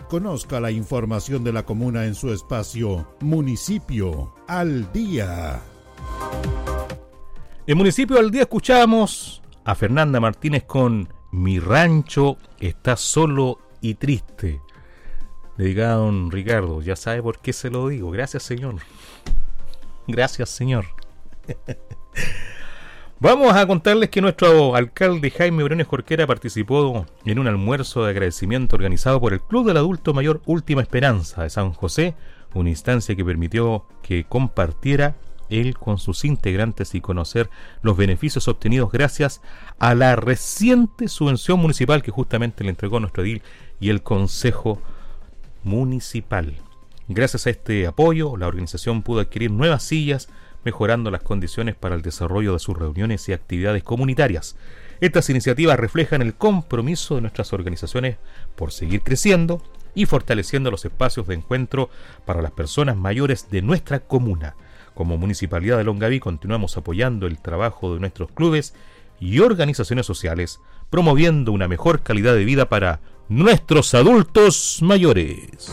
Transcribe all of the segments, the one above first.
Conozca la información de la comuna en su espacio Municipio al Día. En Municipio al Día escuchamos a Fernanda Martínez con Mi rancho está solo y triste. Dedicada a don Ricardo. Ya sabe por qué se lo digo. Gracias, señor. Gracias, señor. Vamos a contarles que nuestro alcalde Jaime Briones Jorquera participó en un almuerzo de agradecimiento organizado por el Club del Adulto Mayor Última Esperanza de San José, una instancia que permitió que compartiera él con sus integrantes y conocer los beneficios obtenidos gracias a la reciente subvención municipal que justamente le entregó nuestro edil y el Consejo Municipal. Gracias a este apoyo, la organización pudo adquirir nuevas sillas, mejorando las condiciones para el desarrollo de sus reuniones y actividades comunitarias. Estas iniciativas reflejan el compromiso de nuestras organizaciones por seguir creciendo y fortaleciendo los espacios de encuentro para las personas mayores de nuestra comuna. Como Municipalidad de Longaví continuamos apoyando el trabajo de nuestros clubes y organizaciones sociales, promoviendo una mejor calidad de vida para nuestros adultos mayores.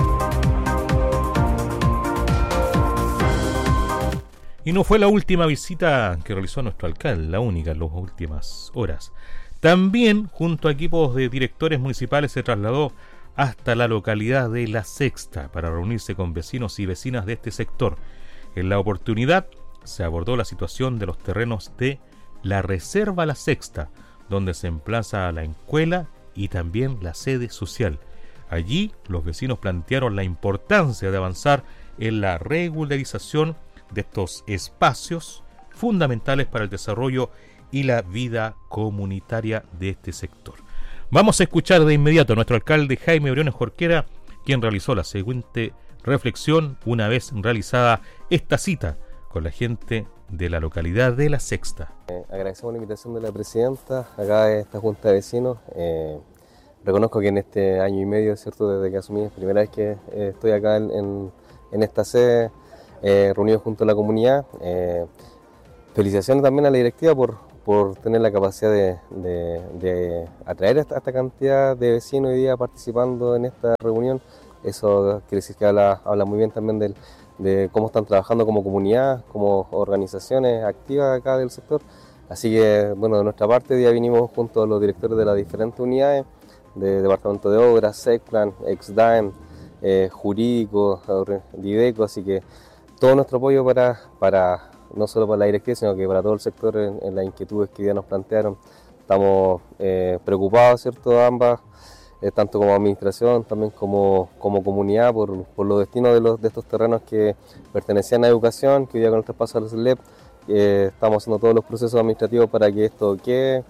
Y no fue la última visita que realizó nuestro alcalde, la única en las últimas horas. También, junto a equipos de directores municipales, se trasladó hasta la localidad de La Sexta para reunirse con vecinos y vecinas de este sector. En la oportunidad se abordó la situación de los terrenos de la Reserva La Sexta, donde se emplaza la escuela y también la sede social. Allí los vecinos plantearon la importancia de avanzar en la regularización de estos espacios fundamentales para el desarrollo y la vida comunitaria de este sector. Vamos a escuchar de inmediato a nuestro alcalde Jaime Briones Jorquera, quien realizó la siguiente reflexión una vez realizada esta cita con la gente de la localidad de La Sexta. Agradecemos la invitación de la presidenta acá de esta junta de vecinos. Reconozco que en este año y medio, ¿cierto?, desde que asumí, es la primera vez que estoy acá en esta sede, reunidos junto a la comunidad. Felicitaciones también a la directiva por tener la capacidad de atraer a esta cantidad de vecinos hoy día participando en esta reunión. Eso quiere decir que habla muy bien también de cómo están trabajando como comunidad, como organizaciones activas acá del sector. Así que, bueno, de nuestra parte, hoy día vinimos junto a los directores de las diferentes unidades, de Departamento de Obras, SECPLAN, EXDAEM, Jurídico, Dideco, así que todo nuestro apoyo para no solo para la directiva, sino que para todo el sector en las inquietudes que hoy día nos plantearon. Estamos preocupados, ¿cierto?, ambas, tanto como administración, también como comunidad, por los destinos de estos terrenos que pertenecían a educación, que hoy día con el traspaso al SLEP estamos haciendo todos los procesos administrativos para que esto quede,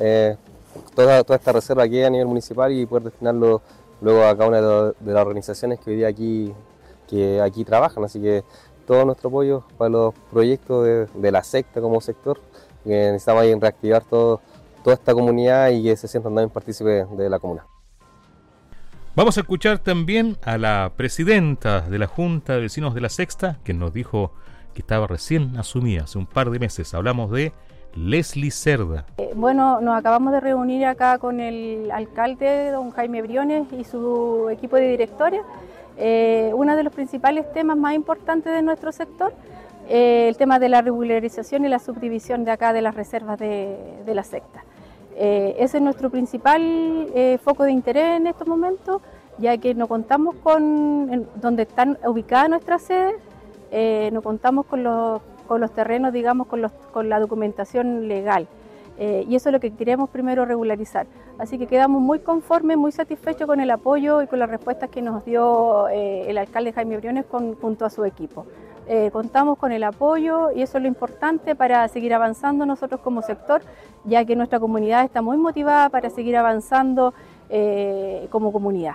toda esta reserva quede a nivel municipal y poder destinarlo luego a cada una de las organizaciones que hoy día aquí trabajan. Así que todo nuestro apoyo para los proyectos de la secta como sector, que necesitamos ahí reactivar toda esta comunidad y que se sientan también partícipes de la comuna. Vamos a escuchar también a la presidenta de la Junta de Vecinos de La Sexta, que nos dijo que estaba recién asumida hace un par de meses. Hablamos de Leslie Cerda. Bueno, nos acabamos de reunir acá con el alcalde, don Jaime Briones, y su equipo de directores. Uno de los principales temas más importantes de nuestro sector, el tema de la regularización y la subdivisión de acá de las reservas de La Sexta. Ese es nuestro principal foco de interés en estos momentos, ya que no contamos donde están ubicadas nuestras sedes, no contamos con los terrenos, digamos, con la documentación legal. Y eso es lo que queremos primero regularizar. Así que quedamos muy conformes, muy satisfechos con el apoyo y con las respuestas que nos dio el alcalde Jaime Briones junto a su equipo. Contamos con el apoyo y eso es lo importante para seguir avanzando nosotros como sector, ya que nuestra comunidad está muy motivada para seguir avanzando como comunidad.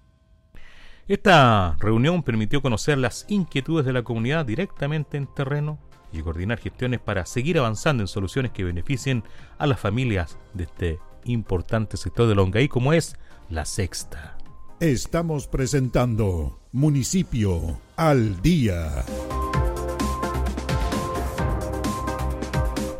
Esta reunión permitió conocer las inquietudes de la comunidad directamente en terreno y coordinar gestiones para seguir avanzando en soluciones que beneficien a las familias de este importante sector de Longaví como es La Sexta. Estamos presentando Municipio al Día.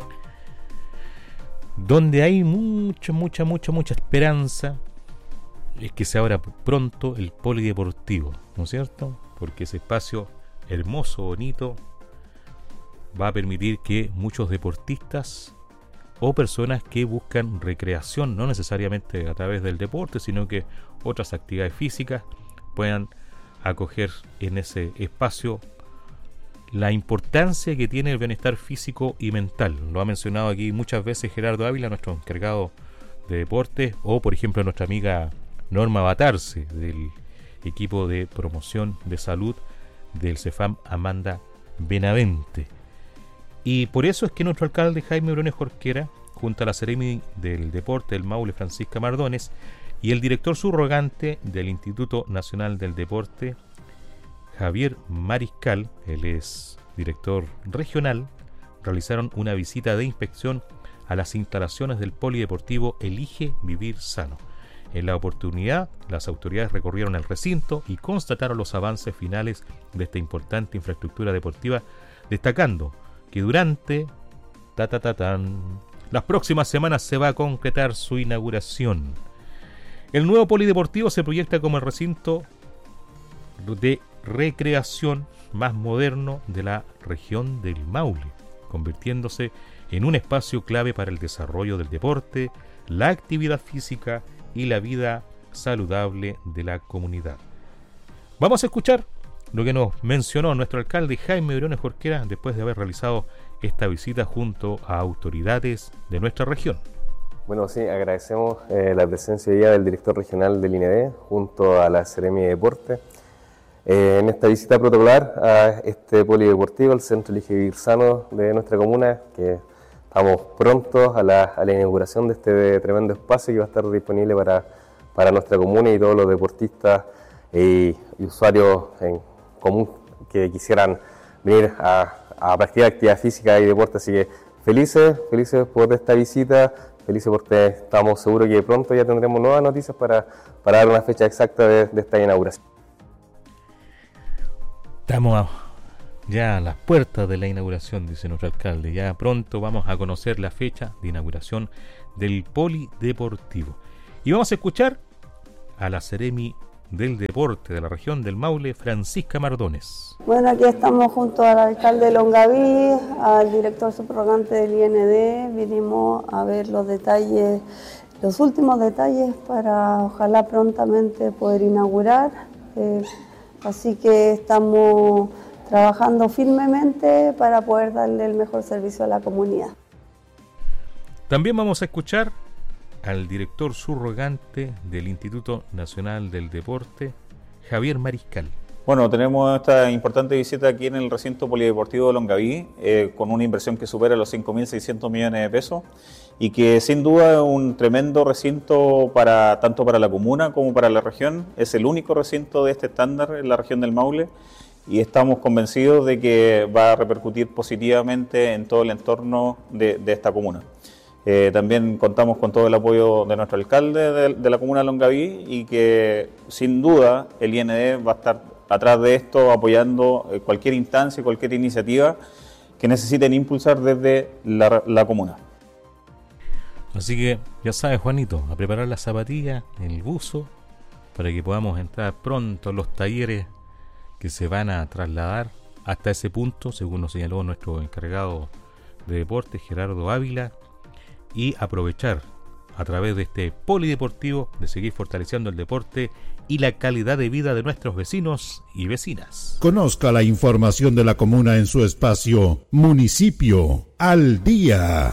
Donde hay mucha esperanza, es que se abra pronto el polideportivo, ¿no es cierto? Porque ese espacio hermoso, bonito, va a permitir que muchos deportistas o personas que buscan recreación, no necesariamente a través del deporte, sino que otras actividades físicas, puedan acoger en ese espacio la importancia que tiene el bienestar físico y mental. Lo ha mencionado aquí muchas veces Gerardo Ávila, nuestro encargado de deportes, o por ejemplo nuestra amiga Norma Batarse, del equipo de promoción de salud del CEFAM Amanda Benavente. Y por eso es que nuestro alcalde Jaime Briones Jorquera, junto a la Seremi del Deporte del Maule Francisca Mardones y el director subrogante del Instituto Nacional del Deporte Javier Mariscal, él es director regional, realizaron una visita de inspección a las instalaciones del polideportivo Elige Vivir Sano. En la oportunidad, las autoridades recorrieron el recinto y constataron los avances finales de esta importante infraestructura deportiva, destacando que durante las próximas semanas se va a concretar su inauguración. El nuevo polideportivo se proyecta como el recinto de recreación más moderno de la región del Maule, convirtiéndose en un espacio clave para el desarrollo del deporte, la actividad física y la vida saludable de la comunidad. Vamos a escuchar lo que nos mencionó nuestro alcalde Jaime Briones Jorquera después de haber realizado esta visita junto a autoridades de nuestra región. Bueno, sí, agradecemos la presencia hoy día del director regional del INED junto a la Seremi de Deporte en esta visita protocolar a este polideportivo, el Centro Elige Vivir Sano de nuestra comuna, que estamos prontos a la inauguración de este tremendo espacio que va a estar disponible para nuestra comuna y todos los deportistas y usuarios en común que quisieran venir a practicar actividad física y deporte. Así que felices por esta visita, felices porque estamos seguros que pronto ya tendremos nuevas noticias para dar una fecha exacta de esta inauguración. Estamos ya a las puertas de la inauguración, dice nuestro alcalde. Ya pronto vamos a conocer la fecha de inauguración del polideportivo. Y vamos a escuchar a la Seremi del Deporte de la región del Maule, Francisca Mardones. Bueno, aquí estamos junto al alcalde Longaví, al director subrogante del IND. Vinimos a ver los detalles, los últimos detalles para ojalá prontamente poder inaugurar. Así que estamos trabajando firmemente para poder darle el mejor servicio a la comunidad. También vamos a escuchar al director subrogante del Instituto Nacional del Deporte, Javier Mariscal. Bueno, tenemos esta importante visita aquí en el recinto polideportivo de Longaví, con una inversión que supera los 5.600 millones de pesos y que sin duda es un tremendo recinto tanto para la comuna como para la región. Es el único recinto de este estándar en la región del Maule y estamos convencidos de que va a repercutir positivamente en todo el entorno de esta comuna. También contamos con todo el apoyo de nuestro alcalde de la comuna de Longaví y que sin duda el IND va a estar atrás de esto apoyando cualquier instancia, cualquier iniciativa que necesiten impulsar desde la comuna. Así que ya sabes, Juanito, a preparar las zapatillas, el buzo, para que podamos entrar pronto a los talleres que se van a trasladar hasta ese punto, según nos señaló nuestro encargado de deportes, Gerardo Ávila, y aprovechar a través de este polideportivo de seguir fortaleciendo el deporte y la calidad de vida de nuestros vecinos y vecinas. Conozca la información de la comuna en su espacio Municipio al Día.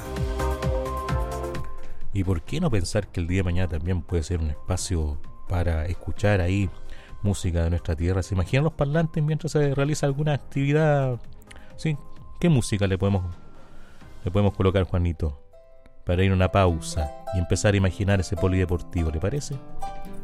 ¿Y por qué no pensar que el día de mañana también puede ser un espacio para escuchar ahí música de nuestra tierra? ¿Se imaginan los parlantes mientras se realiza alguna actividad? ¿Sí? ¿Qué música le podemos colocar, Juanito, para ir a una pausa y empezar a imaginar ese polideportivo? ¿Le parece?